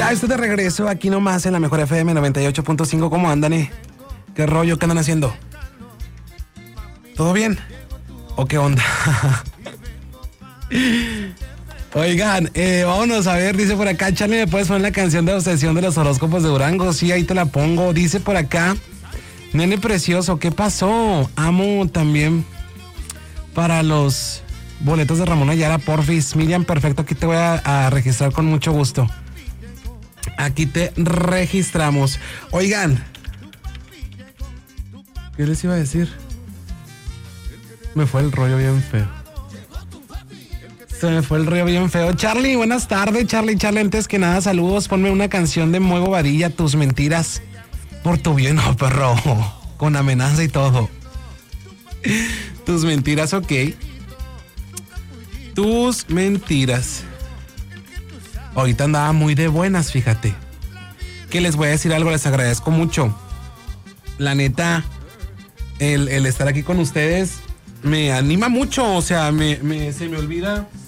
Ya estoy de regreso aquí nomás en la Mejor FM 98.5. ¿Cómo andan, ¿Qué rollo? ¿Qué andan haciendo? ¿Todo bien? ¿O qué onda? Oigan, vámonos a ver, dice por acá, Charlie, ¿me puedes poner la canción de Obsesión de los horóscopos de Durango? Sí, ahí te la pongo. Dice por acá, nene precioso, ¿qué pasó? Amo también para los boletos de Ramón Ayala, porfis. Miriam, perfecto, aquí te voy a registrar con mucho gusto. Aquí te registramos. Oigan, ¿qué les iba a decir? Me fue el rollo bien feo. Se me fue el rollo bien feo. Charlie, buenas tardes, Charlie, antes que nada, saludos. Ponme una canción de Muego Varilla, Tus Mentiras. Por tu bien, no, perro. Con amenaza y todo. Tus Mentiras, ok. Tus Mentiras. Ahorita andaba muy de buenas, fíjate. Que les voy a decir algo, les agradezco mucho. La neta, el estar aquí con ustedes me anima mucho, o sea, se me olvida